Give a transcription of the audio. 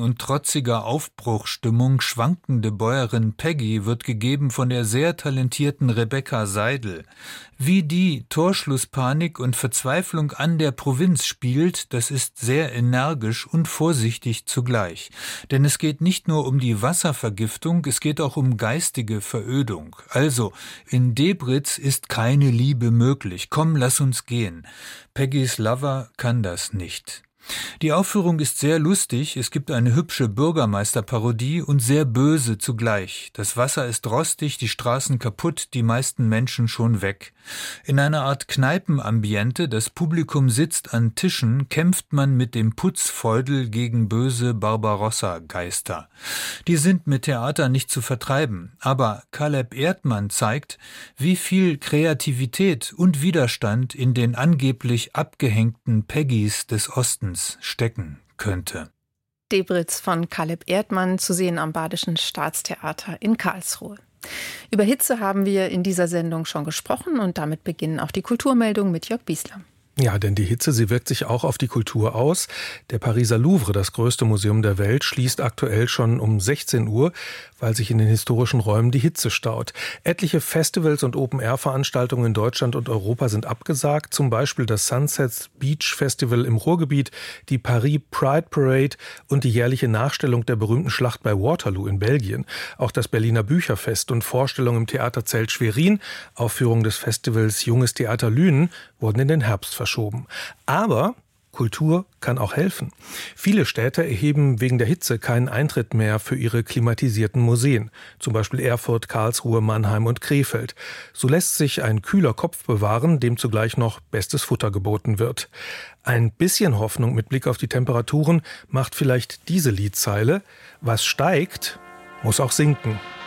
und trotziger Aufbruchsstimmung schwankende Bäuerin Peggy wird gegeben von der sehr talentierten Rebecca Seidel. Wie die Torschlusspanik und Verzweiflung an der Provinz spielt, das ist sehr energisch und vorsichtig zugleich. Denn es geht nicht nur um die Wasservergiftung, es geht auch um geistige Verödung. Also, in Debritz ist keine Liebe möglich. Komm, lass uns gehen. Peggys Lover kann das nicht. Die Aufführung ist sehr lustig, es gibt eine hübsche Bürgermeisterparodie und sehr böse zugleich. Das Wasser ist rostig, die Straßen kaputt, die meisten Menschen schon weg. In einer Art Kneipenambiente, das Publikum sitzt an Tischen, kämpft man mit dem Putzfeudel gegen böse Barbarossa-Geister. Die sind mit Theater nicht zu vertreiben, aber Caleb Erdmann zeigt, wie viel Kreativität und Widerstand in den angeblich abgehängten Peggys des Ostens stecken könnte. Debritz von Caleb Erdmann, zu sehen am Badischen Staatstheater in Karlsruhe. Über Hitze haben wir in dieser Sendung schon gesprochen und damit beginnen auch die Kulturmeldungen mit Jörg Biesler. Ja, denn die Hitze, sie wirkt sich auch auf die Kultur aus. Der Pariser Louvre, das größte Museum der Welt, schließt aktuell schon um 16 Uhr, weil sich in den historischen Räumen die Hitze staut. Etliche Festivals und Open-Air-Veranstaltungen in Deutschland und Europa sind abgesagt, zum Beispiel das Sunset Beach Festival im Ruhrgebiet, die Paris Pride Parade und die jährliche Nachstellung der berühmten Schlacht bei Waterloo in Belgien. Auch das Berliner Bücherfest und Vorstellungen im Theaterzelt Schwerin, Aufführung des Festivals Junges Theater Lünen, wurden in den Herbst verschoben. Aber Kultur kann auch helfen. Viele Städte erheben wegen der Hitze keinen Eintritt mehr für ihre klimatisierten Museen. Zum Beispiel Erfurt, Karlsruhe, Mannheim und Krefeld. So lässt sich ein kühler Kopf bewahren, dem zugleich noch bestes Futter geboten wird. Ein bisschen Hoffnung mit Blick auf die Temperaturen macht vielleicht diese Liedzeile: Was steigt, muss auch sinken.